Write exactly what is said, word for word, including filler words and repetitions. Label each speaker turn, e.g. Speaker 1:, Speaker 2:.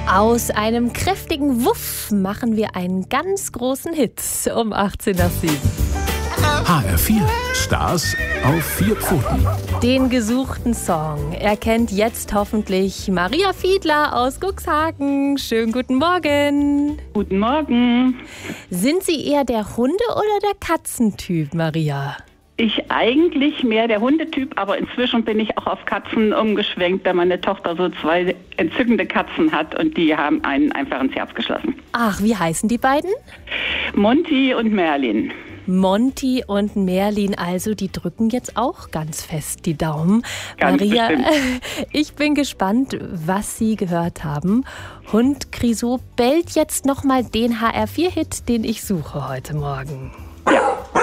Speaker 1: Aus einem kräftigen Wuff machen wir einen ganz großen Hit um achtzehn nach sieben.
Speaker 2: H R vier. Stars auf vier Pfoten.
Speaker 1: Den gesuchten Song erkennt jetzt hoffentlich Maria Fiedler aus Cuxhaven. Schönen guten Morgen.
Speaker 3: Guten Morgen.
Speaker 1: Sind Sie eher der Hunde- oder der Katzentyp, Maria?
Speaker 3: Ich eigentlich mehr der Hundetyp, aber inzwischen bin ich auch auf Katzen umgeschwenkt, da meine Tochter so zwei entzückende Katzen hat und die haben einen einfach ins Herz geschlossen.
Speaker 1: Ach, wie heißen die beiden?
Speaker 3: Monty und Merlin.
Speaker 1: Monty und Merlin, also die drücken jetzt auch ganz fest die Daumen.
Speaker 3: Ganz
Speaker 1: Maria,
Speaker 3: bestimmt.
Speaker 1: Ich bin gespannt, was Sie gehört haben. Hund Crisot bellt jetzt nochmal den H R vier Hit, den ich suche heute Morgen.
Speaker 3: Ja.